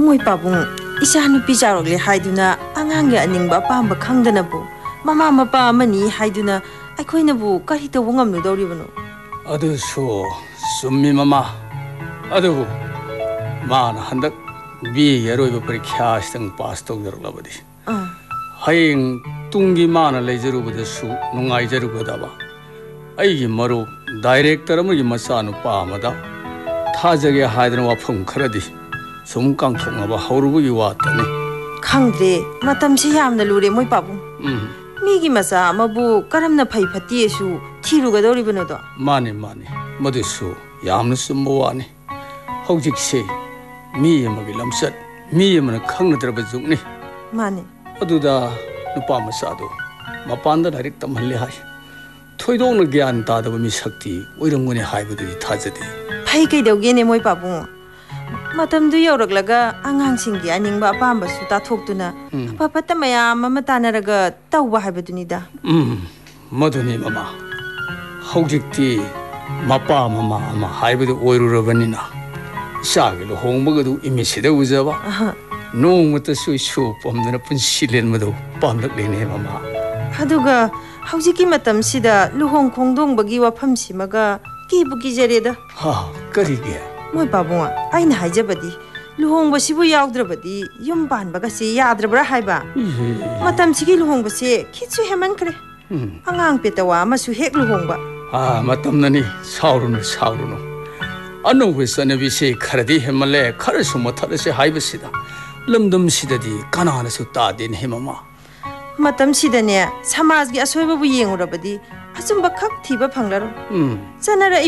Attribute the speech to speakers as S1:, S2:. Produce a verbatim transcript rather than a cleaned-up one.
S1: Moi pabung isa nupi jarogli haiduna angang ya ningba pamba khangdana bu mama mapa mani haiduna aikoina bu kari to wongam no dori bano
S2: adu so summi mama adu mana handak bi yaroi ba parikha stang pass to darlabadi haying tungi mana lejeru bada su nungai jeru bada ba ai gi maru director amagi masanu pa amada thajage haidana wafum kharadi sum kang thonga ba haurubu gi watani
S1: khangdre matam si yamna lure moi pabu
S2: um
S1: migi masa mabu karamna phai phati su thiru ga dori bano do
S2: mane mane madusu yamna sumbo wani hojik se mi amagi lamsat mi amana khangnadraba jukni
S1: mane
S2: aduda nupa masado mapanda direct tamhalle hai thoidong gyan ta da mi shakti oirangone haibadu thajade
S1: phai kai doge ne moi pabu matam du yoraglaga angang singi aningba pamba su ta thoktuna papa tamaya mama tanaraga tawba haibaduni da
S2: um maduni mama hojikti mapa mama ma haibadu oirurabanina shagelo hongbagadu imisida ujaba nongmata su su pomdana punsilen madu pamlaklene mama
S1: aduga hojiki matam sida luhong khongdong bagi wafam simaga kibu kijareda
S2: ha karige
S1: moi babunga aina haijabadi luhong basibu yauddrabadi yum banbaga se yadrabra haiba matam sigi luhong base khichu heman kre angang petawa masu hek luhong ba
S2: ha matam nani saurunu saurunu anu wisana bise kharadi hemale kharasu mathalase haibasida lamdam sidadi kanana su ta din hemama
S1: matam sidane samaj gi asoiba bu yengurabadi asumba khak thiba phanglaro chanara